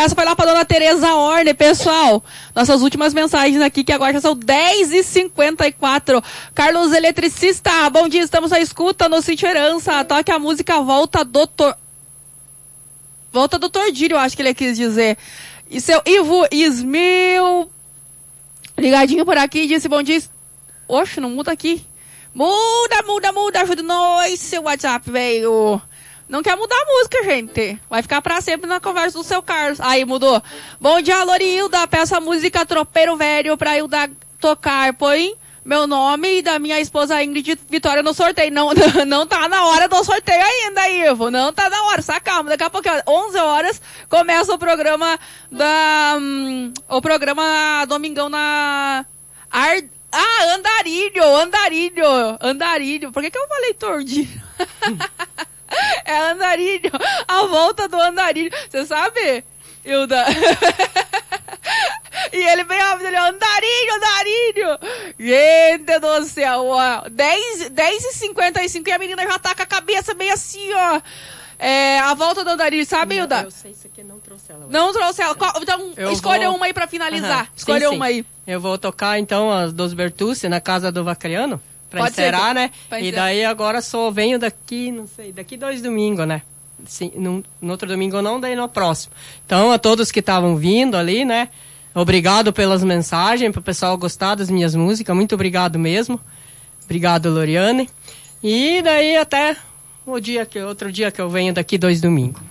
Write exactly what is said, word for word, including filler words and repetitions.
essa foi lá pra dona Tereza Orne, pessoal. Nossas últimas mensagens aqui, que agora já são dez e cinquenta e quatro. Carlos Eletricista, bom dia, estamos à escuta no Sítio Herança. Toque a música Volta Doutor... Volta Doutor Dírio, acho que ele quis dizer. E seu Ivo Ismil, ligadinho por aqui, disse bom dia. Oxe, não muda aqui. Muda, muda, muda, ajuda nós, seu WhatsApp, velho. Não quer mudar a música, gente. Vai ficar pra sempre na conversa do seu Carlos. Aí, mudou. Bom dia, Lorilda. Peço a música Tropeiro Velho pra Hilda tocar. Põe meu nome e da minha esposa Ingrid Vitória no sorteio. Não, não tá na hora do sorteio ainda, Ivo. Não tá na hora. Só calma. Daqui a pouco, onze horas, começa o programa da... Hum, o programa Domingão na... Ar... Ah, Andarilho, Andarilho, Andarilho. Por que que eu falei Tordilho? É Andarilho, a volta do Andarilho. Você sabe, Hilda? E ele bem rápido, ele, Andarilho, Andarilho. Gente do céu, ó. dez e cinquenta e cinco e a menina já tá com a cabeça bem assim, ó. É, a volta do Andarilho, sabe, não, Hilda? Eu sei isso aqui, não trouxe ela. Não trouxe ela. Qual, então, eu escolha vou... uma aí pra finalizar. Uhum. Escolha sim, uma sim. aí. Eu vou tocar, então, as dos Bertucci na casa do Vacriano, pra Pode encerrar, ser, né? pode E ser. daí agora só venho daqui, não sei, daqui dois domingos, né? Sim, no, no outro domingo não, daí no próximo. Então, a todos que estavam vindo ali, né? Obrigado pelas mensagens, pro pessoal gostar das minhas músicas. Muito obrigado mesmo. Obrigado, Loriane. E daí até o dia que, outro dia que eu venho daqui dois domingos.